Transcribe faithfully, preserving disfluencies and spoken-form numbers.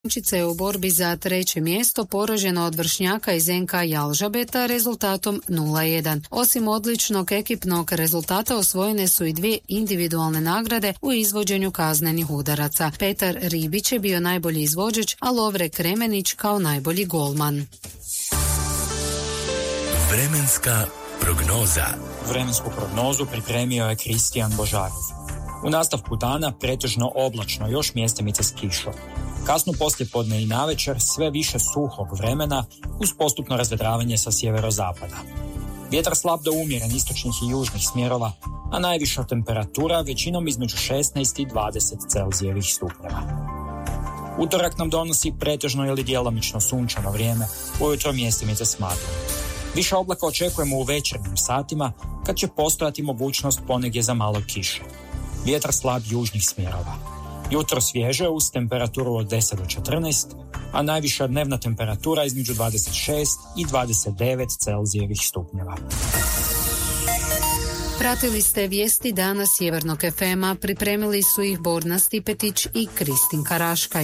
Dončica je u borbi za treće mjesto poražena od vršnjaka iz en ka Jalžabeta rezultatom nula jedan. Osim odličnog ekipnog rezultata osvojene su i dvije individualne nagrade u izvođenju kaznenih udaraca. Petar Ribić je bio najbolji izvođač, a Lovre Kremenić kao najbolji golman. Vremenska prognoza. Vremensku prognozu pripremio je Kristijan Božarov. U nastavku dana pretežno oblačno, još mjestimice s kišom. Kasno poslijepodne i navečer sve više suhog vremena uz postupno razvedravanje sa sjeverozapada. Vjetar slab do umjeren istočnih i južnih smjerova, a najviša temperatura većinom između šesnaest i dvadeset Celzijevih stupnjeva. Utorak nam donosi pretežno ili djelomično sunčano vrijeme, ujutro mjestimice s maglom. Više oblaka očekujemo u večernjim satima, kad će postojati mogućnost ponegdje za malo kiše. Vjetar slab južnih smjerova. Jutro svježe uz temperaturu od deset do četrnaest, a najviša dnevna temperatura između dvadeset šest i dvadeset devet Celzijevih stupnjeva. Pratili ste vijesti dana Sjevernog ef ema, pripremili su ih Borna Stipetić i Kristin Karaškaj.